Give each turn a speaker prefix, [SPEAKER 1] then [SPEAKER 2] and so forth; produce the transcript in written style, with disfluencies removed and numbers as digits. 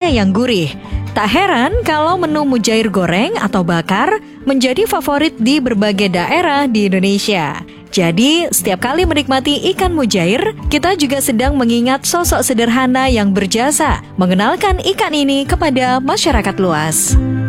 [SPEAKER 1] yang gurih. Tak heran kalau menu mujair goreng atau bakar menjadi favorit di berbagai daerah di Indonesia. Jadi, setiap kali menikmati ikan mujair, kita juga sedang mengingat sosok sederhana yang berjasa mengenalkan ikan ini kepada masyarakat luas.